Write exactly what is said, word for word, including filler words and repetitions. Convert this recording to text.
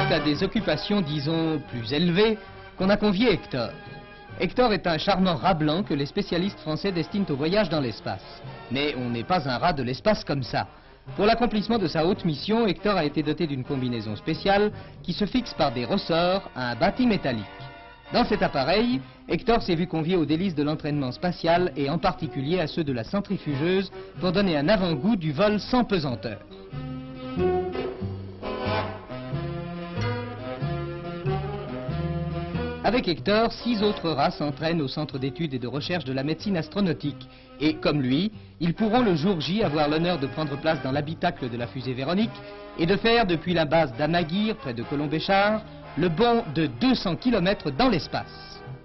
c'est à des occupations, disons, plus élevées qu'on a convié Hector. Hector est un charmant rat blanc que les spécialistes français destinent au voyage dans l'espace. Mais on n'est pas un rat de l'espace comme ça. Pour l'accomplissement de sa haute mission, Hector a été doté d'une combinaison spéciale qui se fixe par des ressorts à un bâti métallique. Dans cet appareil, Hector s'est vu convié aux délices de l'entraînement spatial et en particulier à ceux de la centrifugeuse pour donner un avant-goût du vol sans pesanteur. Avec Hector, six autres rats s'entraînent au centre d'études et de recherche de la médecine astronautique. Et comme lui, ils pourront le jour J avoir l'honneur de prendre place dans l'habitacle de la fusée Véronique et de faire depuis la base d'Amaguir, près de Colombéchard, le bond de deux cents kilomètres dans l'espace.